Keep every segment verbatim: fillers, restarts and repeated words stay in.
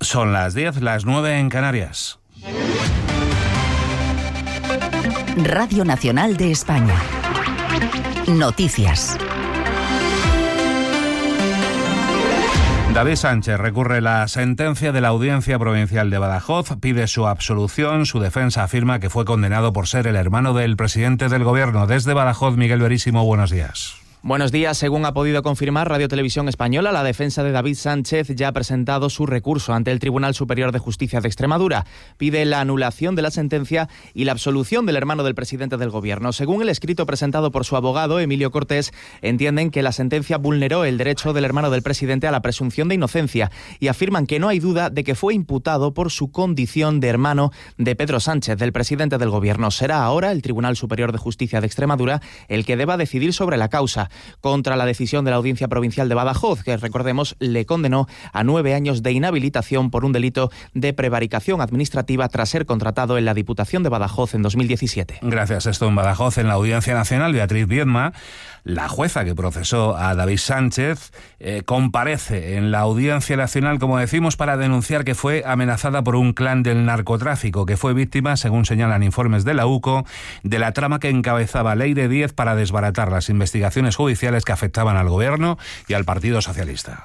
Son las diez, las nueve en Canarias. Radio Nacional de España. Noticias. David Sánchez recurre la sentencia de la Audiencia Provincial de Badajoz, pide su absolución. Su defensa afirma que fue condenado por ser el hermano del presidente del Gobierno. Desde Badajoz, Miguel Verísimo, buenos días. Buenos días. Según ha podido confirmar Radio Televisión Española, la defensa de David Sánchez ya ha presentado su recurso ante el Tribunal Superior de Justicia de Extremadura. Pide la anulación de la sentencia y la absolución del hermano del presidente del Gobierno. Según el escrito presentado por su abogado, Emilio Cortés, entienden que la sentencia vulneró el derecho del hermano del presidente a la presunción de inocencia y afirman que no hay duda de que fue imputado por su condición de hermano de Pedro Sánchez, del presidente del Gobierno. Será ahora el Tribunal Superior de Justicia de Extremadura el que deba decidir sobre la causa, contra la decisión de la Audiencia Provincial de Badajoz, que, recordemos, le condenó a nueve años de inhabilitación por un delito de prevaricación administrativa tras ser contratado en la Diputación de Badajoz en dos mil diecisiete. Gracias. Esto en Badajoz, en la Audiencia Nacional, Beatriz Viedma, la jueza que procesó a David Sánchez, eh, comparece en la Audiencia Nacional, como decimos, para denunciar que fue amenazada por un clan del narcotráfico, que fue víctima, según señalan informes de la U C O, de la trama que encabezaba Leire Díez para desbaratar las investigaciones judiciales que afectaban al Gobierno y al Partido Socialista.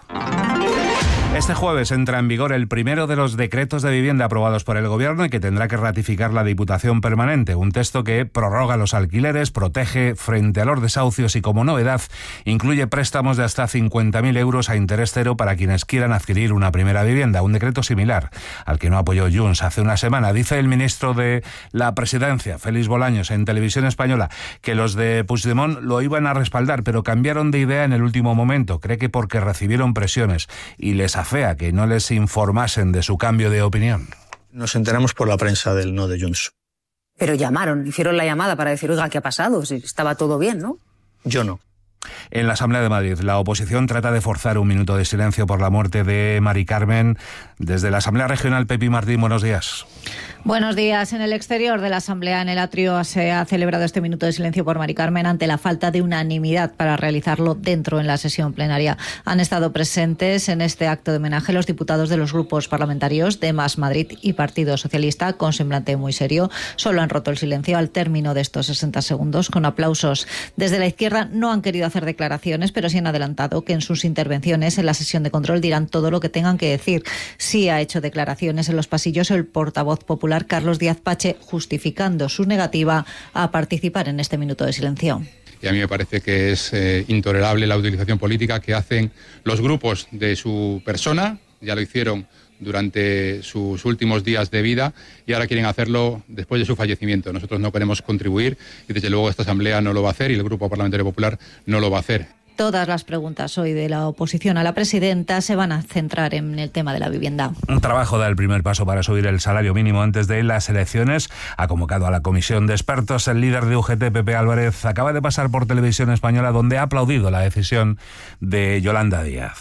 Este jueves entra en vigor el primero de los decretos de vivienda aprobados por el Gobierno y que tendrá que ratificar la Diputación Permanente. Un texto que prorroga los alquileres, protege frente a los desahucios y, como novedad, incluye préstamos de hasta cincuenta mil euros a interés cero para quienes quieran adquirir una primera vivienda. Un decreto similar al que no apoyó Junts hace una semana. Dice el ministro de la Presidencia, Félix Bolaños, en Televisión Española, que los de Puigdemont lo iban a respaldar, pero cambiaron de idea en el último momento. Cree que porque recibieron presiones y les fea que no les informasen de su cambio de opinión. Nos enteramos por la prensa del no de Junts. Pero llamaron, hicieron la llamada para decir, oiga, ¿qué ha pasado? Si estaba todo bien, ¿no? Yo no. En la Asamblea de Madrid, la oposición trata de forzar un minuto de silencio por la muerte de Mari Carmen. Desde la Asamblea Regional, Pepi Martín, buenos días. Buenos días. En el exterior de la Asamblea, en el atrio, se ha celebrado este minuto de silencio por Mari Carmen ante la falta de unanimidad para realizarlo dentro en la sesión plenaria. Han estado presentes en este acto de homenaje los diputados de los grupos parlamentarios de Más Madrid y Partido Socialista, con semblante muy serio. Solo han roto el silencio al término de estos sesenta segundos con aplausos. Desde la izquierda no han querido hacer declaraciones, pero sí han adelantado que en sus intervenciones en la sesión de control dirán todo lo que tengan que decir. Sí ha hecho declaraciones en los pasillos el portavoz popular Carlos Díaz Pache, justificando su negativa a participar en este minuto de silencio. Y a mí me parece que es eh, intolerable la utilización política que hacen los grupos de su persona. Ya lo hicieron durante sus últimos días de vida y ahora quieren hacerlo después de su fallecimiento. Nosotros no queremos contribuir y desde luego esta Asamblea no lo va a hacer y el Grupo Parlamentario Popular no lo va a hacer. Todas las preguntas hoy de la oposición a la presidenta se van a centrar en el tema de la vivienda. Un trabajo da el primer paso para subir el salario mínimo antes de las elecciones. Ha convocado a la comisión de expertos. El líder de U G T, Pepe Álvarez, acaba de pasar por Televisión Española, donde ha aplaudido la decisión de Yolanda Díaz.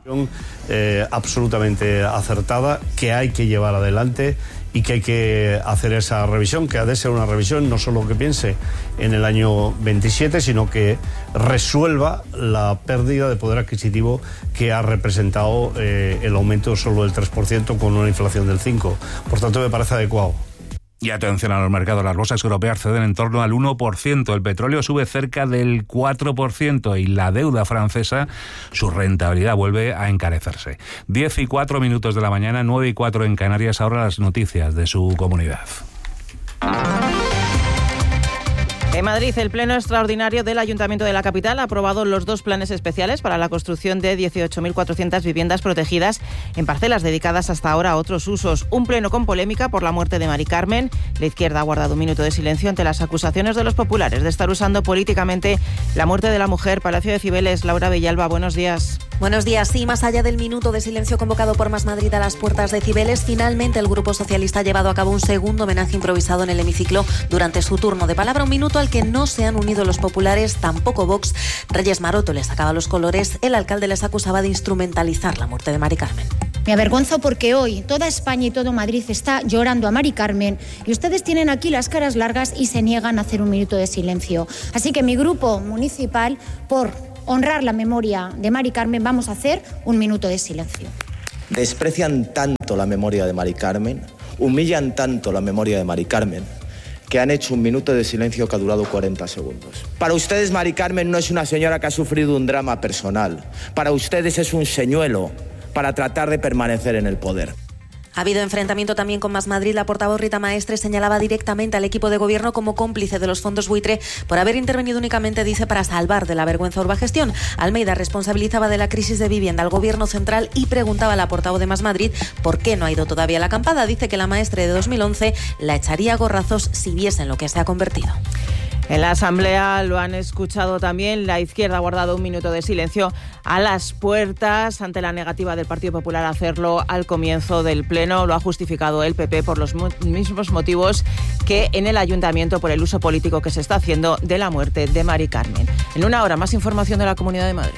Eh, absolutamente acertada, que hay que llevar adelante y que hay que hacer esa revisión, que ha de ser una revisión no solo que piense en el año veintisiete, sino que resuelva la pérdida de poder adquisitivo que ha representado eh, el aumento solo del tres por ciento con una inflación del cinco por ciento. Por tanto, me parece adecuado. Y atención a los mercados, las bolsas europeas ceden en torno al uno por ciento, el petróleo sube cerca del cuatro por ciento y la deuda francesa, su rentabilidad vuelve a encarecerse. diez y cuatro minutos de la mañana, nueve y cuatro en Canarias, ahora las noticias de su comunidad. En Madrid, el Pleno Extraordinario del Ayuntamiento de la capital ha aprobado los dos planes especiales para la construcción de dieciocho mil cuatrocientas viviendas protegidas en parcelas dedicadas hasta ahora a otros usos. Un pleno con polémica por la muerte de Mari Carmen. La izquierda ha guardado un minuto de silencio ante las acusaciones de los populares de estar usando políticamente la muerte de la mujer. Palacio de Cibeles, Laura Villalba, buenos días. Buenos días. Sí, más allá del minuto de silencio convocado por Más Madrid a las puertas de Cibeles, finalmente el Grupo Socialista ha llevado a cabo un segundo homenaje improvisado en el hemiciclo durante su turno de palabra, un minuto al que no se han unido los populares, tampoco Vox. Reyes Maroto les sacaba los colores. El alcalde les acusaba de instrumentalizar la muerte de Mari Carmen. Me avergonzo porque hoy toda España y todo Madrid está llorando a Mari Carmen y ustedes tienen aquí las caras largas y se niegan a hacer un minuto de silencio. Así que mi grupo municipal, por honrar la memoria de Mari Carmen, vamos a hacer un minuto de silencio. desprecian tanto la memoria de Mari Carmen, humillan tanto la memoria de Mari Carmen, que han hecho un minuto de silencio que ha durado cuarenta segundos. Para ustedes, Mari Carmen no es una señora que ha sufrido un drama personal. Para ustedes es un señuelo para tratar de permanecer en el poder. Ha habido enfrentamiento también con Más Madrid. La portavoz Rita Maestre señalaba directamente al equipo de gobierno como cómplice de los fondos buitre por haber intervenido únicamente, dice, para salvar de la vergüenza Urbagestión. Almeida responsabilizaba de la crisis de vivienda al gobierno central y preguntaba a la portavoz de Más Madrid por qué no ha ido todavía la acampada. Dice que la Maestre de dos mil once la echaría a gorrazos si viesen lo que se ha convertido. En la Asamblea lo han escuchado también. La izquierda ha guardado un minuto de silencio a las puertas ante la negativa del Partido Popular a hacerlo al comienzo del Pleno. Lo ha justificado el P P por los mismos motivos que en el Ayuntamiento, por el uso político que se está haciendo de la muerte de Mari Carmen. En una hora, más información de la Comunidad de Madrid.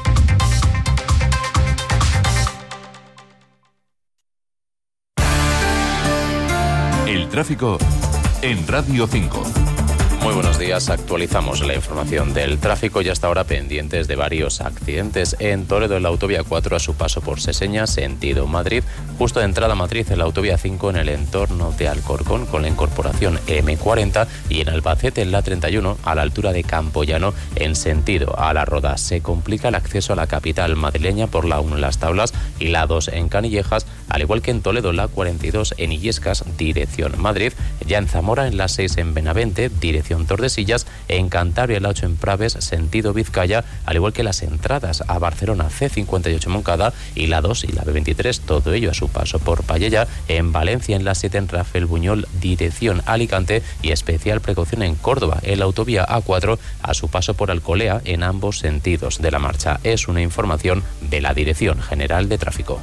El tráfico en Radio cinco. Muy buenos días, actualizamos la información del tráfico y hasta ahora pendientes de varios accidentes. En Toledo, en la autovía cuatro a su paso por Seseña, sentido Madrid, justo de entrada a Madrid en la autovía cinco en el entorno de Alcorcón con la incorporación eme cuarenta y en Albacete en la treinta y uno a la altura de Campoyano en sentido a La Roda. Se complica el acceso a la capital madrileña por la uno en Las Tablas y la dos en Canillejas, al igual que en Toledo la cuarenta y dos en Illescas, dirección Madrid, ya en Zamora en la seis en Benavente, dirección Tordesillas, en Cantabria la ocho en Praves, sentido Vizcaya, al igual que las entradas a Barcelona ce cincuenta y ocho Moncada y la dos y la be veintitrés, todo ello a su paso por Pallella, en Valencia en la siete en Rafael Buñol, dirección Alicante y especial precaución en Córdoba, en la autovía a cuatro a su paso por Alcolea en ambos sentidos de la marcha. Es una información de la Dirección General de Tráfico.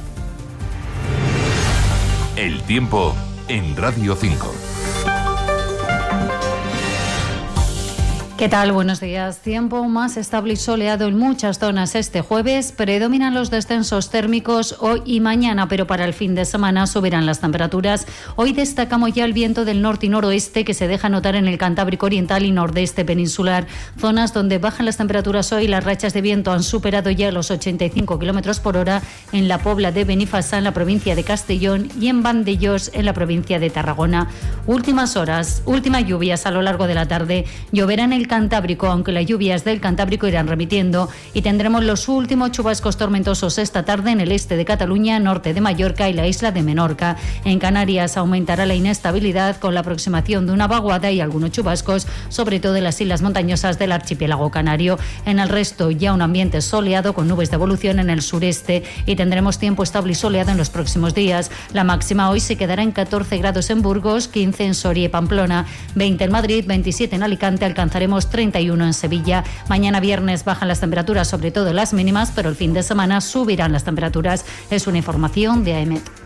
El tiempo en Radio cinco. ¿Qué tal? Buenos días. Tiempo más estable y soleado en muchas zonas este jueves. Predominan los descensos térmicos hoy y mañana, pero para el fin de semana subirán las temperaturas. Hoy destacamos ya el viento del norte y noroeste que se deja notar en el Cantábrico Oriental y Nordeste peninsular. Zonas donde bajan las temperaturas hoy. Las rachas de viento han superado ya los ochenta y cinco kilómetros por hora en la Pobla de Benifasá, en la provincia de Castellón, y en Vandellós, en la provincia de Tarragona. Últimas horas, últimas lluvias a lo largo de la tarde. Lloverá en el Cantábrico, aunque las lluvias del Cantábrico irán remitiendo, y tendremos los últimos chubascos tormentosos esta tarde en el este de Cataluña, norte de Mallorca y la isla de Menorca. En Canarias aumentará la inestabilidad con la aproximación de una vaguada y algunos chubascos, sobre todo en las islas montañosas del archipiélago canario. En el resto ya un ambiente soleado con nubes de evolución en el sureste, y tendremos tiempo estable y soleado en los próximos días. La máxima hoy se quedará en catorce grados en Burgos, quince en Soria y Pamplona, veinte en Madrid, veintisiete en Alicante, alcanzaremos treinta y uno en Sevilla. Mañana viernes bajan las temperaturas, sobre todo las mínimas, pero el fin de semana subirán las temperaturas. Es una información de A E M E T.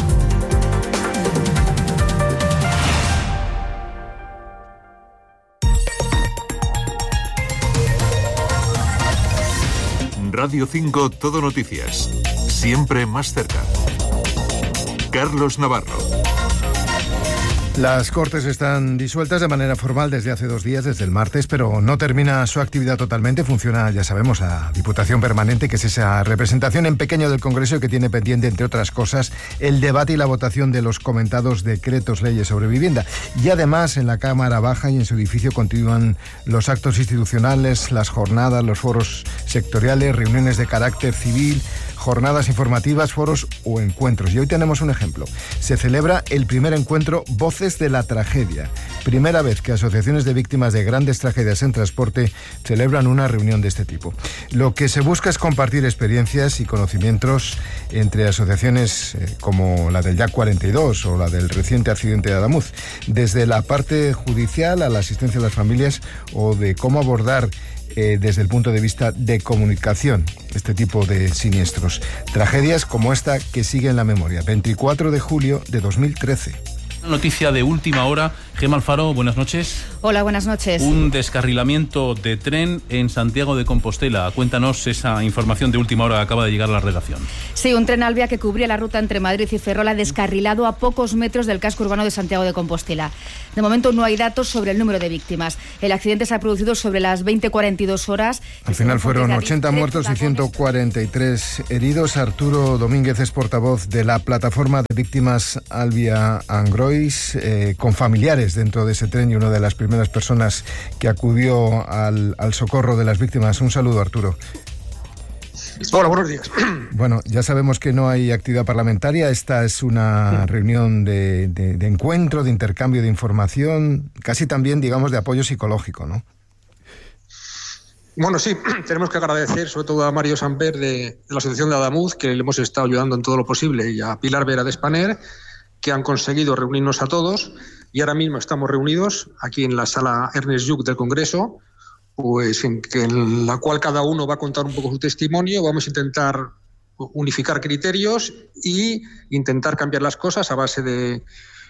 Radio cinco Todo Noticias. Siempre más cerca. Carlos Navarro. Las Cortes están disueltas de manera formal desde hace dos días, desde el martes, pero no termina su actividad totalmente. Funciona, ya sabemos, la Diputación Permanente, que es esa representación en pequeño del Congreso que tiene pendiente, entre otras cosas, el debate y la votación de los comentados decretos leyes sobre vivienda. Y además, en la Cámara Baja y en su edificio continúan los actos institucionales, las jornadas, los foros sectoriales, reuniones de carácter civil, jornadas informativas, foros o encuentros. Y hoy tenemos un ejemplo. Se celebra el primer encuentro Voces de la Tragedia. Primera vez que asociaciones de víctimas de grandes tragedias en transporte celebran una reunión de este tipo. Lo que se busca es compartir experiencias y conocimientos entre asociaciones eh, como la del Jack cuarenta y dos o la del reciente accidente de Adamuz, desde la parte judicial a la asistencia a las familias o de cómo abordar Eh, desde el punto de vista de comunicación este tipo de siniestros. Tragedias como esta que sigue en la memoria. veinticuatro de julio de dos mil trece. Noticia de última hora Gemma Alfaro, buenas noches. Hola, buenas noches. Un descarrilamiento de tren en Santiago de Compostela. Cuéntanos esa información de última hora que acaba de llegar a la redacción. Sí, un tren Alvia que cubría la ruta entre Madrid y Ferrol ha descarrilado a pocos metros del casco urbano de Santiago de Compostela. De momento no hay datos sobre el número de víctimas. El accidente se ha producido sobre las veinte cuarenta y dos horas. Al final fueron ochenta muertos y ciento cuarenta y tres heridos. Arturo Domínguez es portavoz de la plataforma de víctimas Alvia Angrois, eh, con familiares dentro de ese tren y una de las primeras personas que acudió al, al socorro de las víctimas. Un saludo, Arturo. Hola, buenos días. Bueno, ya sabemos que no hay actividad parlamentaria. Esta es una reunión de, de, de encuentro, de intercambio de información, casi también, digamos, de apoyo psicológico, ¿no? Bueno, sí, tenemos que agradecer sobre todo a Mario Samper de, de la Asociación de Adamuz, que le hemos estado ayudando en todo lo posible, y a Pilar Vera de Spaner, que han conseguido reunirnos a todos, y ahora mismo estamos reunidos aquí en la sala Ernest Lluch del Congreso, pues en, que en la cual cada uno va a contar un poco su testimonio. Vamos a intentar unificar criterios y intentar cambiar las cosas a base de,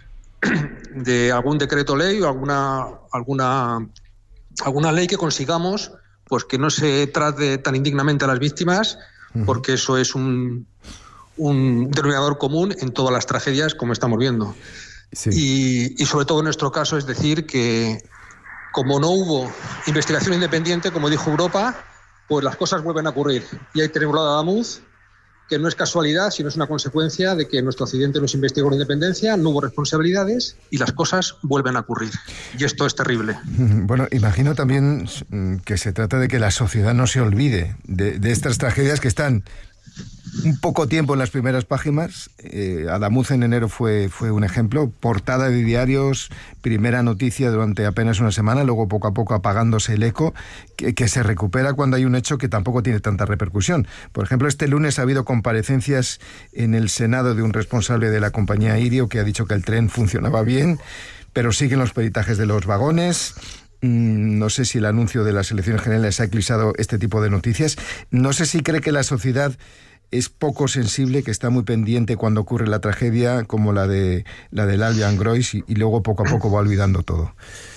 de algún decreto ley o alguna, alguna, alguna ley que consigamos, pues que no se trate tan indignamente a las víctimas, porque eso es un, un denominador común en todas las tragedias, como estamos viendo. Sí. Y, y sobre todo en nuestro caso es decir que como no hubo investigación independiente, como dijo Europa, pues las cosas vuelven a ocurrir. Y ahí tenemos la de Adamuz, que no es casualidad, sino es una consecuencia de que nuestro accidente no se investigó con independencia, no hubo responsabilidades y las cosas vuelven a ocurrir. Y esto es terrible. Bueno, imagino también que se trata de que la sociedad no se olvide de, de estas tragedias que están un poco tiempo en las primeras páginas. eh, Adamuz en enero fue, fue un ejemplo, portada de diarios, primera noticia durante apenas una semana, luego poco a poco apagándose el eco, que, que se recupera cuando hay un hecho que tampoco tiene tanta repercusión. Por ejemplo, este lunes ha habido comparecencias en el Senado de un responsable de la compañía Irio que ha dicho que el tren funcionaba bien, pero siguen los peritajes de los vagones. No sé si el anuncio de las elecciones generales ha eclipsado este tipo de noticias. No sé si cree que la sociedad es poco sensible, que está muy pendiente cuando ocurre la tragedia, como la de la del Alvia Angrois, y, y luego poco a poco va olvidando todo.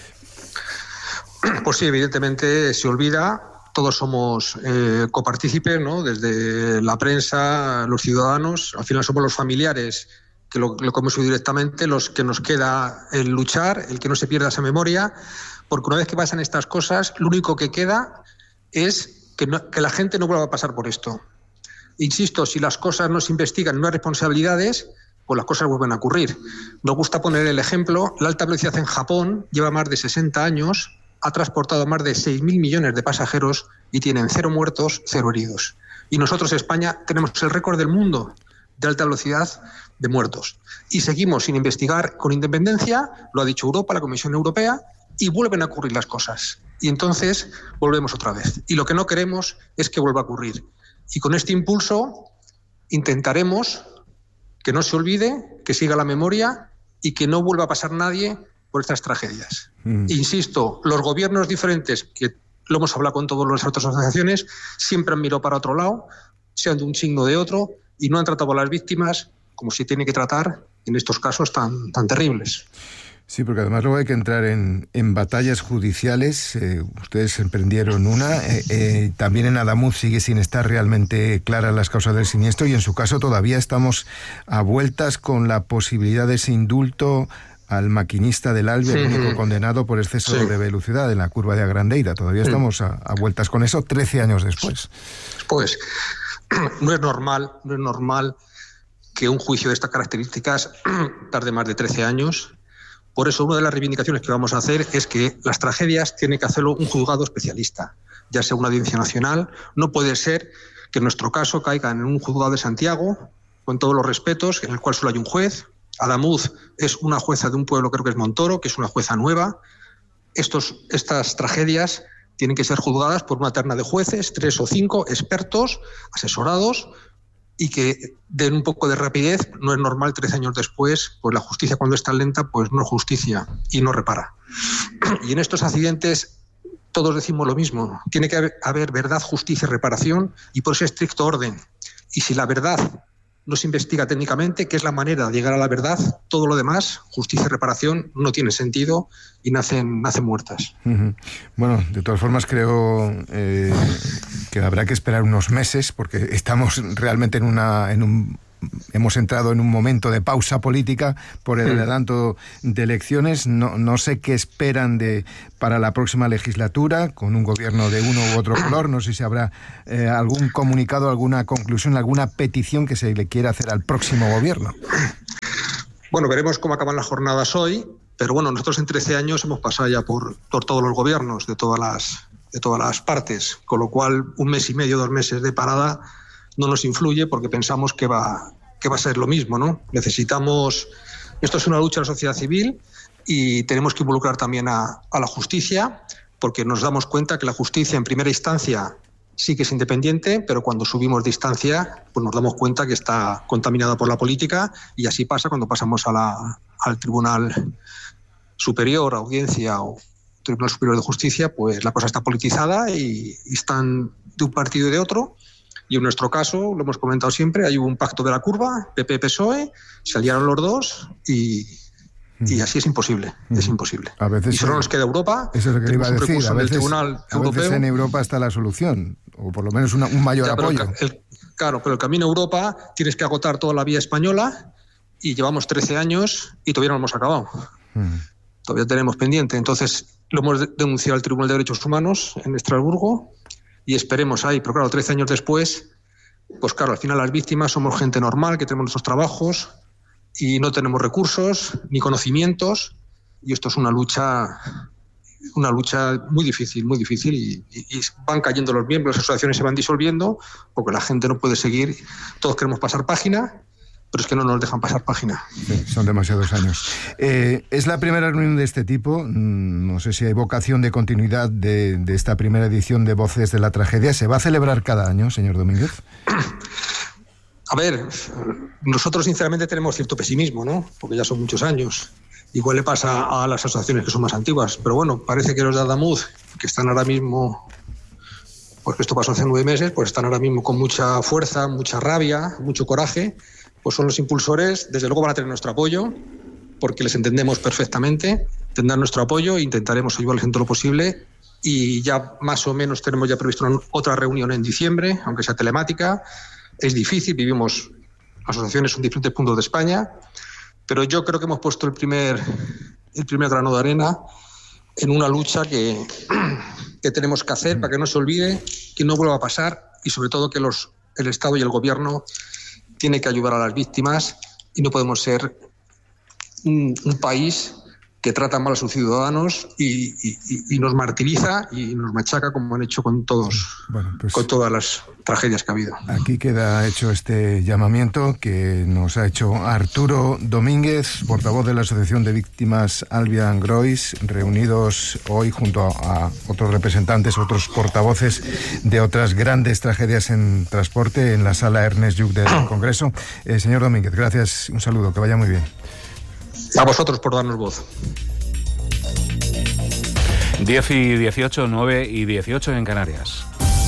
Pues sí, evidentemente se olvida. Todos somos eh, copartícipes, ¿no? Desde la prensa, los ciudadanos. Al final somos los familiares que lo, lo hemos oído directamente, los que nos queda el luchar, el que no se pierda esa memoria, porque una vez que pasan estas cosas, lo único que queda es que, no, que la gente no vuelva a pasar por esto. Insisto, si las cosas no se investigan, no hay responsabilidades, pues las cosas vuelven a ocurrir. Nos gusta poner el ejemplo, la alta velocidad en Japón lleva más de sesenta años, ha transportado más de seis mil millones de pasajeros y tienen cero muertos, cero heridos. Y nosotros, España, tenemos el récord del mundo de alta velocidad de muertos. Y seguimos sin investigar con independencia, lo ha dicho Europa, la Comisión Europea, y vuelven a ocurrir las cosas. Y entonces volvemos otra vez. Y lo que no queremos es que vuelva a ocurrir. Y con este impulso intentaremos que no se olvide, que siga la memoria y que no vuelva a pasar nadie por estas tragedias. Mm. Insisto, los gobiernos diferentes, que lo hemos hablado con todas las otras asociaciones, siempre han mirado para otro lado, sean de un signo o de otro, y no han tratado a las víctimas como se tiene que tratar en estos casos tan, tan terribles. Sí, porque además luego hay que entrar en, en batallas judiciales. Eh, ustedes emprendieron una. Eh, eh, también en Adamuz sigue sin estar realmente claras las causas del siniestro y en su caso todavía estamos a vueltas con la posibilidad de ese indulto al maquinista del Alvia, el único condenado por exceso sí. de velocidad en la curva de Agrandeira. Todavía sí. estamos a, a vueltas con eso trece años después. Pues no es normal, no es normal que un juicio de estas características tarde más de trece años. Por eso una de las reivindicaciones que vamos a hacer es que las tragedias tiene que hacerlo un juzgado especialista, ya sea una audiencia nacional. No puede ser que en nuestro caso caiga en un juzgado de Santiago, con todos los respetos, en el cual solo hay un juez. Adamuz es una jueza de un pueblo, creo que es Montoro, que es una jueza nueva. Estos, estas tragedias tienen que ser juzgadas por una terna de jueces, tres o cinco expertos, asesorados, y que den un poco de rapidez. No es normal trece años después, pues la justicia cuando está lenta, pues no es justicia y no repara. Y en estos accidentes todos decimos lo mismo, tiene que haber, haber verdad, justicia y reparación, y por ese estricto orden. Y si la verdad no se investiga técnicamente, que es la manera de llegar a la verdad. Todo lo demás, justicia y reparación, no tiene sentido y nacen, nacen muertas. Uh-huh. Bueno, de todas formas creo eh, que habrá que esperar unos meses, porque estamos realmente en una en un hemos entrado en un momento de pausa política por el adelanto de elecciones. No, no sé qué esperan de para la próxima legislatura, con un gobierno de uno u otro color. No sé si habrá eh, algún comunicado, alguna conclusión, alguna petición que se le quiera hacer al próximo gobierno. Bueno, veremos cómo acaban las jornadas hoy, pero bueno, nosotros en trece años hemos pasado ya por, por todos los gobiernos de todas las, de todas las partes, con lo cual un mes y medio, dos meses de parada no nos influye, porque pensamos que va, que va a ser lo mismo, ¿no? Necesitamos... Esto es una lucha de la sociedad civil y tenemos que involucrar también a, a la justicia, porque nos damos cuenta que la justicia en primera instancia sí que es independiente, pero cuando subimos de instancia pues nos damos cuenta que está contaminada por la política, y así pasa cuando pasamos a la, al Tribunal Superior, Audiencia o Tribunal Superior de Justicia, pues la cosa está politizada y, y están de un partido y de otro. Y en nuestro caso, lo hemos comentado siempre, hay un pacto de la curva, P P P S O E, se aliaron los dos y, y así es imposible, mm. es imposible. A veces y solo nos queda Europa. Eso es lo que iba a decir. A veces, Tribunal a veces en Europa está la solución, o por lo menos una, un mayor ya, apoyo. El, el, claro, pero el camino a Europa tienes que agotar toda la vía española y llevamos trece años y todavía no lo hemos acabado. Mm. Todavía tenemos pendiente. Entonces lo hemos denunciado al Tribunal de Derechos Humanos en Estrasburgo. Y esperemos ahí, pero claro, trece años después, pues claro, al final las víctimas somos gente normal, que tenemos nuestros trabajos y no tenemos recursos ni conocimientos, y esto es una lucha una lucha muy difícil, muy difícil, y, y, y van cayendo los miembros, las asociaciones se van disolviendo, porque la gente no puede seguir, todos queremos pasar página, pero es que no nos dejan pasar página. Sí, son demasiados años. Eh, es la primera reunión de este tipo. No sé si hay vocación de continuidad de, de esta primera edición de Voces de la Tragedia. ¿Se va a celebrar cada año, señor Domínguez? A ver, nosotros sinceramente tenemos cierto pesimismo, ¿no? Porque ya son muchos años. Igual le pasa a las asociaciones que son más antiguas. Pero bueno, parece que los de Adamuz, que están ahora mismo... Porque esto pasó hace nueve meses, pues están ahora mismo con mucha fuerza, mucha rabia, mucho coraje. Pues son los impulsores, desde luego van a tener nuestro apoyo, porque les entendemos perfectamente, tendrán nuestro apoyo e intentaremos ayudarles en todo lo posible, y ya más o menos tenemos ya previsto una, otra reunión en diciembre, aunque sea telemática. Es difícil, vivimos asociaciones en diferentes puntos de España, pero yo creo que hemos puesto el primer, el primer grano de arena en una lucha que, que tenemos que hacer para que no se olvide, que no vuelva a pasar, y sobre todo que los, el Estado y el Gobierno tiene que ayudar a las víctimas, y no podemos ser un, un país que trata mal a sus ciudadanos y, y, y nos martiriza y nos machaca, como han hecho con todos, bueno, pues, con todas las tragedias que ha habido. Aquí queda hecho este llamamiento que nos ha hecho Arturo Domínguez, portavoz de la Asociación de Víctimas Albian Grois, reunidos hoy junto a, a otros representantes, otros portavoces de otras grandes tragedias en transporte en la sala Ernest Lluch del Congreso. Eh, señor Domínguez, gracias, un saludo, que vaya muy bien. A vosotros por darnos voz. diez y dieciocho, nueve y dieciocho en Canarias.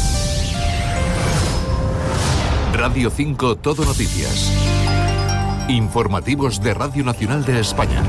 Radio cinco Todo Noticias. Informativos de Radio Nacional de España.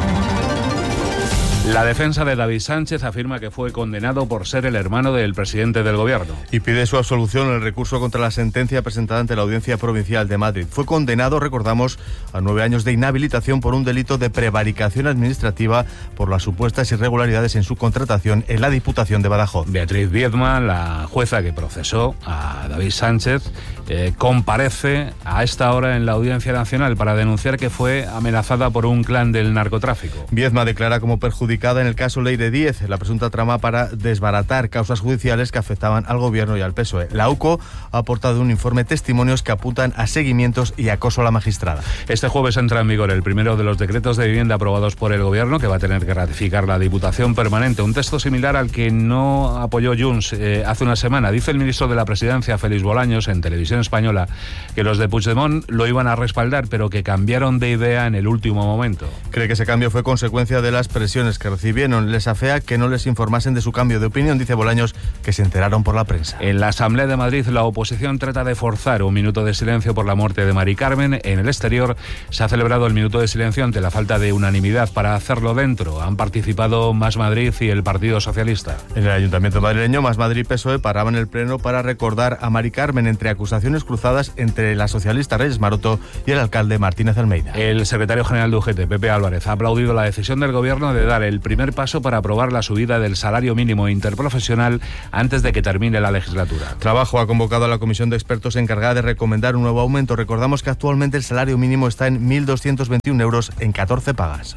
La defensa de David Sánchez afirma que fue condenado por ser el hermano del presidente del gobierno. Y pide su absolución en el recurso contra la sentencia presentada ante la Audiencia Provincial de Madrid. Fue condenado, recordamos, a nueve años de inhabilitación por un delito de prevaricación administrativa por las supuestas irregularidades en su contratación en la Diputación de Badajoz. Beatriz Biedma, la jueza que procesó a David Sánchez, eh, comparece a esta hora en la Audiencia Nacional para denunciar que fue amenazada por un clan del narcotráfico. Biedma declara como perjudicada en el caso Leire diez, la presunta trama para desbaratar causas judiciales que afectaban al gobierno y al P S O E. La U C O ha aportado un informe testimonios que apuntan a seguimientos y acoso a la magistrada. Este jueves entra en vigor el primero de los decretos de vivienda aprobados por el gobierno, que va a tener que ratificar la Diputación Permanente. Un texto similar al que no apoyó Junts eh, hace una semana. Dice el ministro de la Presidencia, Félix Bolaños, en televisión televisión española que los de Puigdemont lo iban a respaldar, pero que cambiaron de idea en el último momento. Cree que ese cambio fue consecuencia de las presiones que recibieron. Les afea que no les informasen de su cambio de opinión, dice Bolaños, que se enteraron por la prensa. En la Asamblea de Madrid, la oposición trata de forzar un minuto de silencio por la muerte de Mari Carmen. En el exterior se ha celebrado el minuto de silencio ante la falta de unanimidad para hacerlo dentro. Han participado Más Madrid y el Partido Socialista. En el Ayuntamiento madrileño, Más Madrid y P S O E paraban el pleno para recordar a Mari Carmen entre acusaciones cruzadas entre la socialista Reyes Maroto y el alcalde Martínez Almeida. El secretario general de U G T, Pepe Álvarez, ha aplaudido la decisión del Gobierno de dar el primer paso para aprobar la subida del salario mínimo interprofesional antes de que termine la legislatura. Trabajo ha convocado a la comisión de expertos encargada de recomendar un nuevo aumento. Recordamos que actualmente el salario mínimo está en mil doscientos veintiún euros en catorce pagas.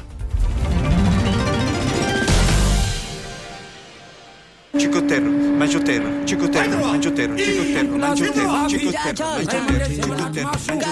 Chicotero, manchotero, chicotero, manchotero, chicotero, manchotero, chicotero,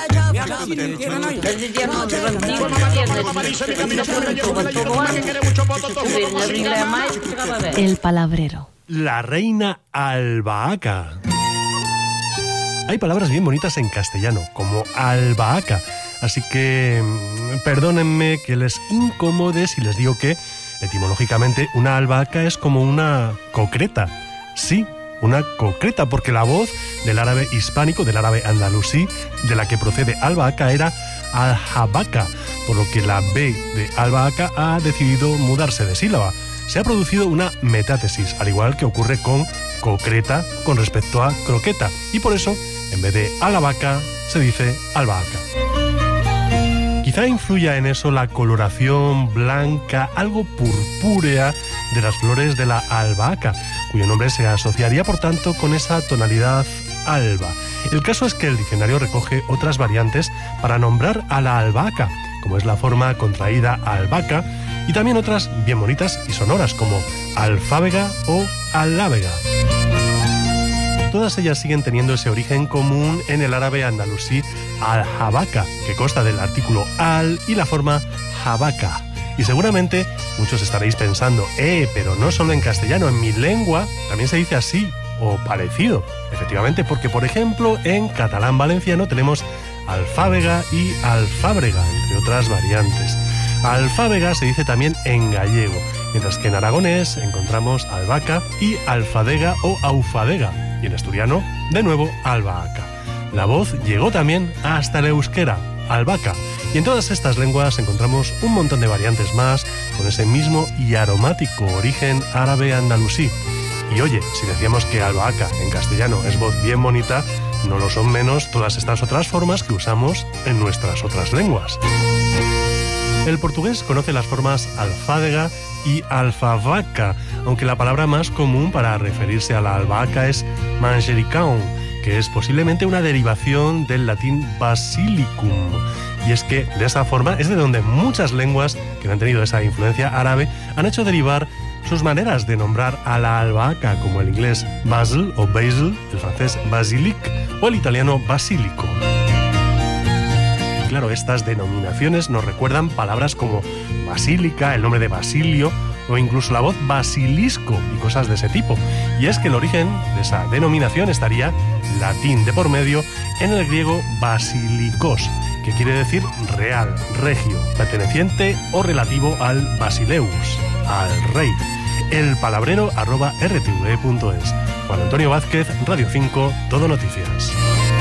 manchotero. El palabrero. La reina albahaca. Hay palabras bien bonitas en castellano, como albahaca. Así que perdónenme que les incomode si les digo que, etimológicamente, una albahaca es como una concreta. Sí, una concreta, porque la voz del árabe hispánico, del árabe andalusí, de la que procede albahaca, era aljabaca, por lo que la B de albahaca ha decidido mudarse de sílaba. Se ha producido una metátesis, al igual que ocurre con concreta con respecto a croqueta, y por eso, en vez de albahaca, se dice albahaca. Quizá influya en eso la coloración blanca, algo purpúrea de las flores de la albahaca, cuyo nombre se asociaría, por tanto, con esa tonalidad alba. El caso es que el diccionario recoge otras variantes para nombrar a la albahaca, como es la forma contraída albahaca, y también otras bien bonitas y sonoras, como alfábega o alábega. Todas ellas siguen teniendo ese origen común en el árabe andalusí aljabaca, que consta del artículo al y la forma jabaca. Y seguramente muchos estaréis pensando, eh, pero no solo en castellano, en mi lengua también se dice así o parecido. Efectivamente, porque por ejemplo en catalán valenciano tenemos alfábega y alfábrega, entre otras variantes. Alfábega se dice también en gallego, mientras que en aragonés encontramos albahaca y alfadega o aufadega, y en asturiano, de nuevo, albahaca. La voz llegó también hasta el euskera, albahaca, y en todas estas lenguas encontramos un montón de variantes más con ese mismo y aromático origen árabe andalusí. Y oye, si decíamos que albahaca en castellano es voz bien bonita, no lo son menos todas estas otras formas que usamos en nuestras otras lenguas. El portugués conoce las formas alfádega y alfavaca, aunque la palabra más común para referirse a la albahaca es manjericão, que es posiblemente una derivación del latín basilicum. Y es que de esa forma es de donde muchas lenguas que han tenido esa influencia árabe han hecho derivar sus maneras de nombrar a la albahaca, como el inglés basil o basil, el francés basilic o el italiano basilico. Claro, estas denominaciones nos recuerdan palabras como basílica, el nombre de Basilio o incluso la voz basilisco y cosas de ese tipo. Y es que el origen de esa denominación estaría, latín de por medio, en el griego basilikos, que quiere decir real, regio, perteneciente o relativo al basileus, al rey. El palabrero arroba r t v punto es. Juan Antonio Vázquez, Radio cinco, Todo Noticias.